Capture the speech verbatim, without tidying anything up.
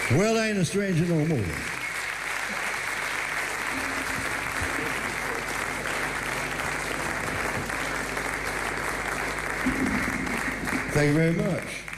Well, I ain't a stranger no more. Thank you very much.